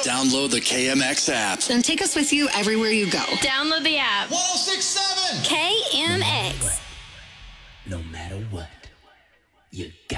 Download the KMX app. Then take us with you everywhere you go. Download the app. 1067 KMX. No matter what, you got